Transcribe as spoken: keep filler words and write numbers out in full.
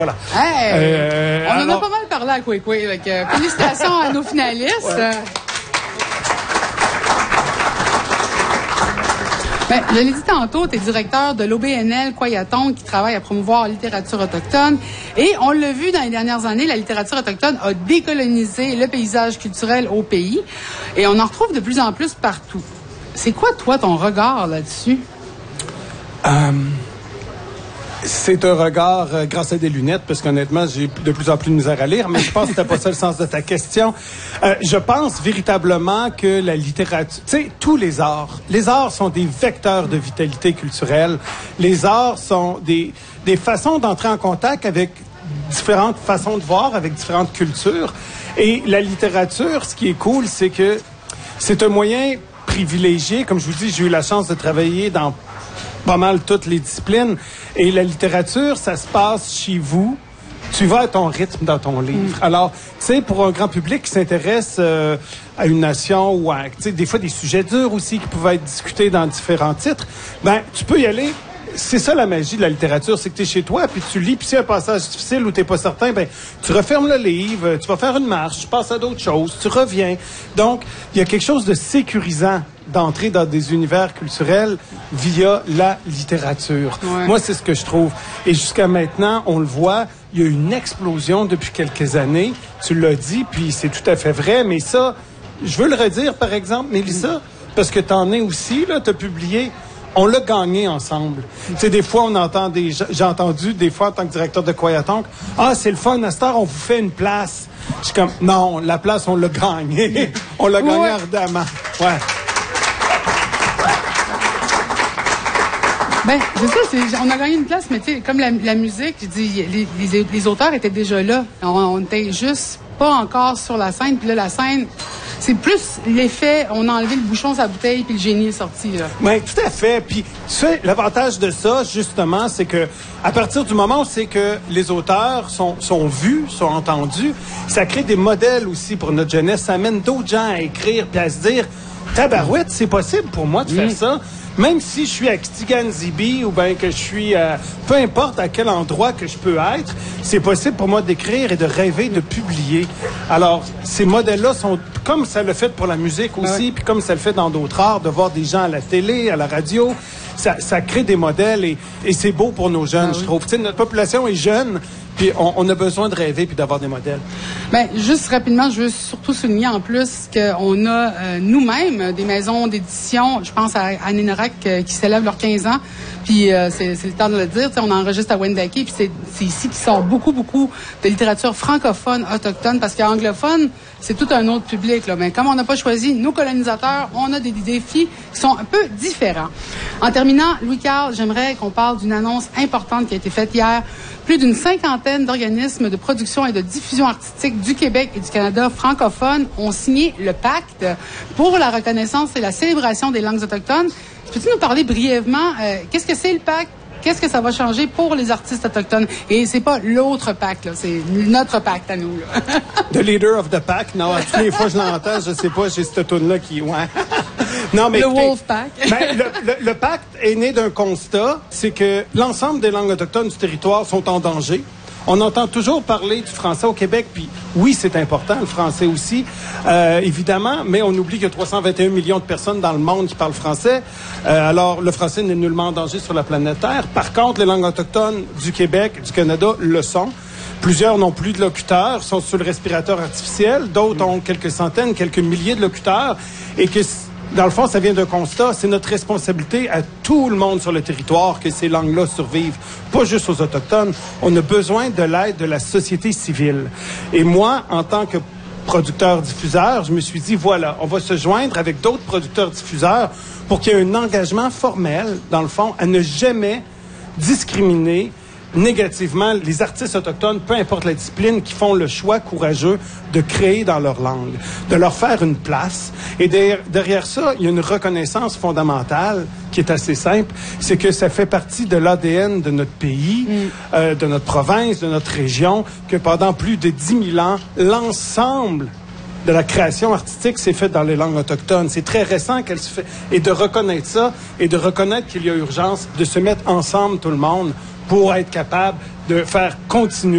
Voilà. Hey, euh, on alors... en a pas mal parlé à Kwekwe. Donc, euh, félicitations à nos finalistes. Ouais. Ben, je l'ai dit tantôt, tu es directeur de l'O B N L Kwaiatong qui travaille à promouvoir la littérature autochtone. Et on l'a vu dans les dernières années, la littérature autochtone a décolonisé le paysage culturel au pays. Et on en retrouve de plus en plus partout. C'est quoi, toi, ton regard là-dessus? Euh... C'est un regard euh, grâce à des lunettes, parce qu'honnêtement, j'ai de plus en plus de misère à lire, mais je pense que c'était pas ça le sens de ta question. Euh, je pense véritablement que la littérature, tu sais, tous les arts, les arts sont des vecteurs de vitalité culturelle. Les arts sont des, des façons d'entrer en contact avec différentes façons de voir, avec différentes cultures. Et la littérature, ce qui est cool, c'est que c'est un moyen privilégié. Comme je vous dis, j'ai eu la chance de travailler dans pas mal toutes les disciplines. Et la littérature, ça se passe chez vous. Tu vas à ton rythme dans ton livre. Mm. Alors, tu sais, pour un grand public qui s'intéresse euh, à une nation ou à, tu sais, des fois des sujets durs aussi qui pouvaient être discutés dans différents titres, ben, tu peux y aller. C'est ça la magie de la littérature, c'est que tu es chez toi, puis tu lis, puis s'il y a un passage difficile où tu n'es pas certain, ben tu refermes le livre, tu vas faire une marche, tu passes à d'autres choses, tu reviens. Donc, il y a quelque chose de sécurisant d'entrer dans des univers culturels via la littérature. Ouais. Moi, c'est ce que je trouve. Et jusqu'à maintenant, on le voit, il y a eu une explosion depuis quelques années. Tu l'as dit, puis c'est tout à fait vrai, mais ça, je veux le redire, par exemple, Mélissa, parce que tu en es aussi, là, tu as publié... On l'a gagné ensemble. Tu sais, des fois, on entend des... J'ai entendu, des fois, en tant que directeur de Kwaiatong, « Ah, c'est le fun, à cette heure, on vous fait une place. » Je suis comme, non, la place, on l'a gagnée. On l'a gagnée ouais. ardemment. Ouais. Ben, c'est ça, c'est, on a gagné une place, mais tu sais, comme la, la musique, je dis, les, les, les auteurs étaient déjà là. On, on était juste pas encore sur la scène, puis là, la scène... C'est plus l'effet, on a enlevé le bouchon sur la bouteille, puis le génie est sorti, là. Oui, tout à fait. Puis, tu sais, l'avantage de ça, justement, c'est que à partir du moment où c'est que les auteurs sont, sont vus, sont entendus, ça crée des modèles aussi pour notre jeunesse. Ça amène d'autres gens à écrire, puis à se dire, tabarouette, c'est possible pour moi de mmh. faire ça. Même si je suis à Kitigan-Zibi ou bien que je suis à... Peu importe à quel endroit que je peux être, c'est possible pour moi d'écrire et de rêver, de publier. Alors, ces modèles-là sont... Comme ça le fait pour la musique aussi, ouais. puis comme ça le fait dans d'autres arts, de voir des gens à la télé, à la radio, ça, ça crée des modèles et, et c'est beau pour nos jeunes, ah, je oui. trouve. Tu sais, notre population est jeune, puis on, on a besoin de rêver puis d'avoir des modèles. Bien, juste rapidement, je veux surtout souligner en plus qu'on a euh, nous-mêmes des maisons d'édition. Je pense à Aninrak euh, qui célèbre leurs quinze ans. Puis euh, c'est, c'est le temps de le dire. On enregistre à Wendake. Puis c'est, c'est ici qui sort beaucoup, beaucoup de littérature francophone, autochtone, parce qu'anglophone, c'est tout un autre public. Là. Mais comme on n'a pas choisi nos colonisateurs, on a des défis qui sont un peu différents. En terminant, Louis-Carl, j'aimerais qu'on parle d'une annonce importante qui a été faite hier. Plus d'une cinquantaine d'organismes de production et de diffusion artistique du Québec et du Canada francophones ont signé le pacte pour la reconnaissance et la célébration des langues autochtones. Peux-tu nous parler brièvement, euh, qu'est-ce que c'est le pacte? Qu'est-ce que ça va changer pour les artistes autochtones? Et c'est pas l'autre pacte, là, c'est notre pacte à nous. Là. The leader of the pack? Non, toutes les fois que je l'entends, je sais pas, j'ai cette toune-là qui... Ouais. Non, mais le écoutez, Wolfpack. Ben, le, le, le pacte est né d'un constat, c'est que l'ensemble des langues autochtones du territoire sont en danger. On entend toujours parler du français au Québec, puis oui, c'est important, le français aussi, euh, évidemment, mais on oublie qu'il y a trois cent vingt et un millions de personnes dans le monde qui parlent français. Euh, alors, le français n'est nullement en danger sur la planète Terre. Par contre, les langues autochtones du Québec, du Canada, le sont. Plusieurs n'ont plus de locuteurs, sont sur le respirateur artificiel. D'autres ont quelques centaines, quelques milliers de locuteurs. Et que, dans le fond, ça vient d'un constat. C'est notre responsabilité à tout le monde sur le territoire que ces langues-là survivent. Pas juste aux Autochtones. On a besoin de l'aide de la société civile. Et moi, en tant que producteur-diffuseur, je me suis dit, voilà, on va se joindre avec d'autres producteurs-diffuseurs pour qu'il y ait un engagement formel, dans le fond, à ne jamais discriminer négativement les artistes autochtones, peu importe la discipline, qui font le choix courageux de créer dans leur langue, de leur faire une place. Et derrière, derrière ça, il y a une reconnaissance fondamentale qui est assez simple, c'est que ça fait partie de l'A D N de notre pays, mm. euh, de notre province, de notre région, que pendant plus de dix mille ans, l'ensemble de la création artistique s'est faite dans les langues autochtones. C'est très récent qu'elle se fait. Et de reconnaître ça, et de reconnaître qu'il y a urgence de se mettre ensemble, tout le monde, pour être capable de faire continuer